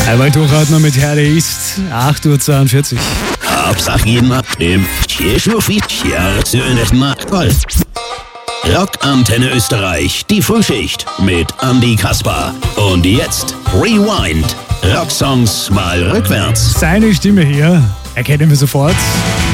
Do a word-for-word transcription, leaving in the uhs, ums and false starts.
Einmal durchatmen mit Herr ist acht Uhr zweiundvierzig. Hauptsache immer im Rockantenne Österreich, die Frühschicht mit Andy Kasper. Und jetzt Rewind. Rocksongs mal rückwärts. Seine Stimme hier erkennen wir sofort.